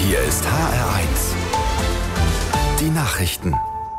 Hier ist HR1. Die Nachrichten.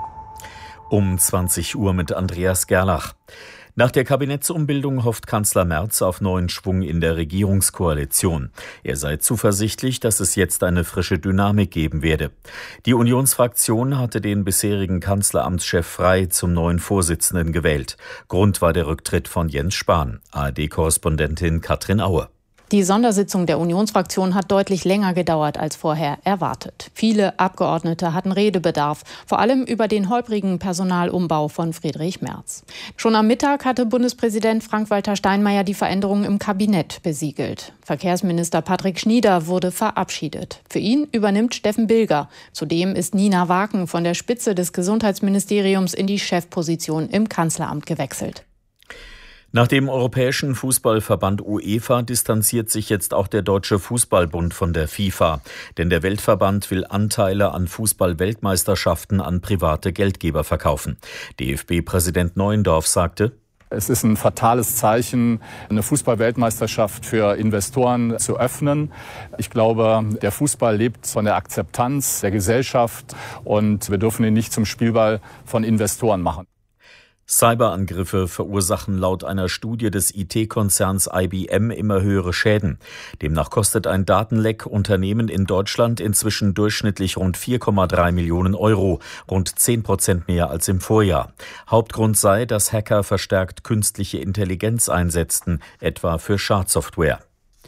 Um 20 Uhr mit Andreas Gerlach. Nach der Kabinettsumbildung hofft Kanzler Merz auf neuen Schwung in der Regierungskoalition. Er sei zuversichtlich, dass es jetzt eine frische Dynamik geben werde. Die Unionsfraktion hatte den bisherigen Kanzleramtschef Frey zum neuen Vorsitzenden gewählt. Grund war der Rücktritt von Jens Spahn. ARD-Korrespondentin Katrin Aue. Die Sondersitzung der Unionsfraktion hat deutlich länger gedauert als vorher erwartet. Viele Abgeordnete hatten Redebedarf, vor allem über den holprigen Personalumbau von Friedrich Merz. Schon am Mittag hatte Bundespräsident Frank-Walter Steinmeier die Veränderungen im Kabinett besiegelt. Verkehrsminister Patrick Schnieder wurde verabschiedet. Für ihn übernimmt Steffen Bilger. Zudem ist Nina Waken von der Spitze des Gesundheitsministeriums in die Chefposition im Kanzleramt gewechselt. Nach dem Europäischen Fußballverband UEFA distanziert sich jetzt auch der Deutsche Fußballbund von der FIFA. Denn der Weltverband will Anteile an Fußball-Weltmeisterschaften an private Geldgeber verkaufen. DFB-Präsident Neuendorf sagte: Es ist ein fatales Zeichen, eine Fußball-Weltmeisterschaft für Investoren zu öffnen. Ich glaube, der Fußball lebt von der Akzeptanz der Gesellschaft und wir dürfen ihn nicht zum Spielball von Investoren machen. Cyberangriffe verursachen laut einer Studie des IT-Konzerns IBM immer höhere Schäden. Demnach kostet ein Datenleck Unternehmen in Deutschland inzwischen durchschnittlich rund 4,3 Millionen Euro, rund 10% mehr als im Vorjahr. Hauptgrund sei, dass Hacker verstärkt künstliche Intelligenz einsetzten, etwa für Schadsoftware.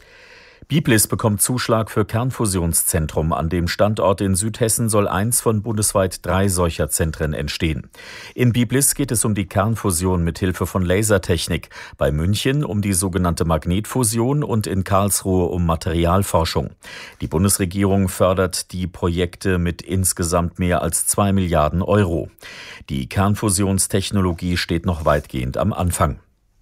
Biblis bekommt Zuschlag für Kernfusionszentrum. An dem Standort in Südhessen soll eins von bundesweit 3 solcher Zentren entstehen. In Biblis geht es um die Kernfusion mit Hilfe von Lasertechnik, bei München um die sogenannte Magnetfusion und in Karlsruhe um Materialforschung. Die Bundesregierung fördert die Projekte mit insgesamt mehr als 2 Milliarden Euro. Die Kernfusionstechnologie steht noch weitgehend am Anfang.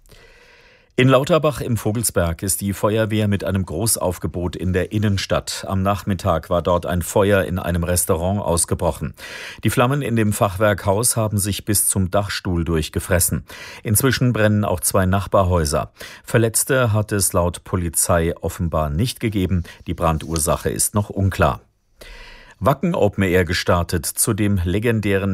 In Lauterbach im Vogelsberg ist die Feuerwehr mit einem Großaufgebot in der Innenstadt. Am Nachmittag war dort ein Feuer in einem Restaurant ausgebrochen. Die Flammen in dem Fachwerkhaus haben sich bis zum Dachstuhl durchgefressen. Inzwischen brennen auch 2 Nachbarhäuser. Verletzte hat es laut Polizei offenbar nicht gegeben. Die Brandursache ist noch unklar. Wacken Open Air gestartet. Zu dem legendären